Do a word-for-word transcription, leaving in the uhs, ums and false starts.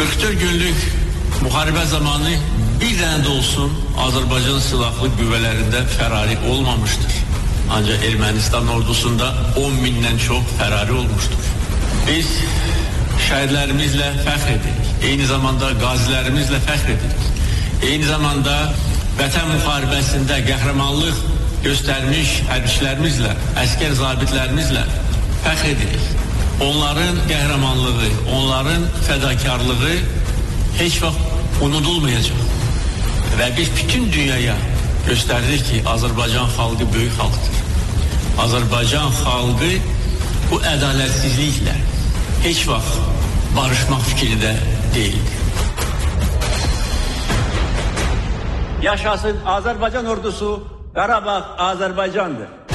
qırx dörd günlük müharibə zamanı bir dənə də olsun Azərbaycan silahlı qüvvələrində fərari olmamışdır. Ancaq Ermənistan ordusunda on mindən çox fərari olmuşdur. Biz şəhidlərimizlə fəxr edirik. Eyni zamanda qazilərimizlə fəxr edirik. Eyni zamanda vətən müharibəsində qəhrəmanlıq göstərmiş hərbiçilərimizlə, əskər zabitlərimizlə fəxr edirik. Onların qəhrəmanlığı, onların fədakarlığı heç vaxt unudulmayacaq. Və biz bütün dünyaya göstərdik ki, Azərbaycan xalqı böyük xalqdır. Azərbaycan xalqı bu ədalətsizliklə heç vaxt barışmaq fikrində deyil. Yaşasın Azərbaycan ordusu, Qarabağ Azərbaycandır.